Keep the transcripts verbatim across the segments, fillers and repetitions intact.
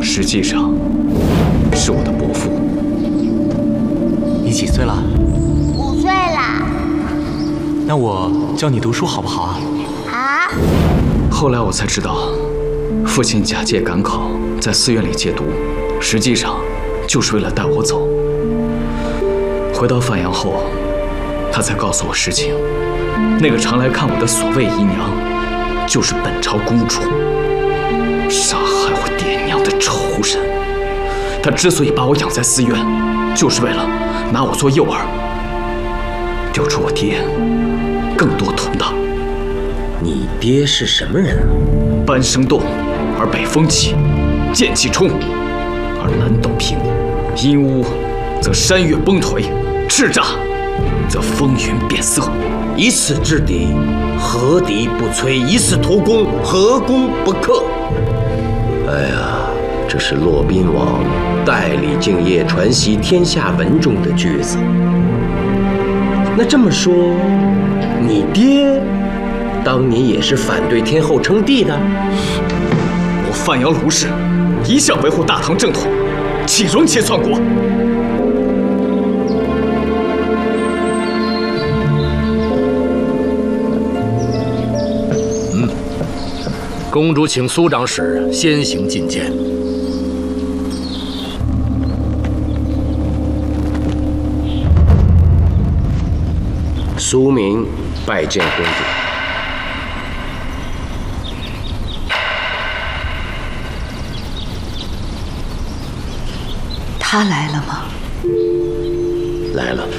实际上是我的伯父。 你几岁了？ 五岁啦。 那我教你读书好不好啊？ 好。 后来我才知道，父亲假借赶考，在寺院里戒毒，实际上就是为了带我走。回到范阳后，他才告诉我实情。那个常来看我的所谓姨娘，就是本朝公主，杀害我爹娘的仇人。他之所以把我养在寺院，就是为了拿我做诱饵，调出我爹更多同党。 你爹是什么人啊？ 班生动，而北风起；剑气冲，而南斗平；阴污，则山岳崩颓；叱咤，则风云变色。 以此制敌，何敌不摧？以此图功，何功不克？哎呀，这是骆宾王代理敬业传习天下文中的句子。那这么说，你爹当年也是反对天后称帝的？ 我范阳卢氏一向维护大唐正统，岂容其篡国？ 公主请苏长史先行觐见。 苏明拜见公主。 他来了吗？ 来了。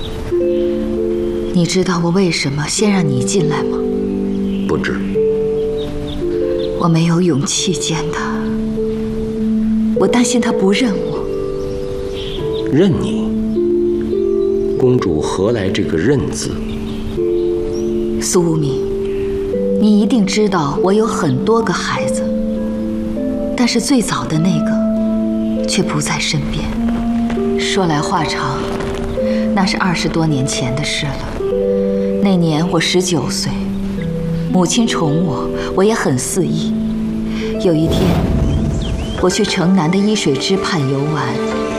你知道我为什么先让你进来吗？ 不知。 我没有勇气见他，我担心他不认我。 认你？公主何来这个认字？ 苏无名，你一定知道我有很多个孩子，但是最早的那个却不在身边。说来话长，那是二十多年前的事了。那年我十九岁，母亲宠我，我也很肆意。有一天，我去城南的伊水之畔游玩，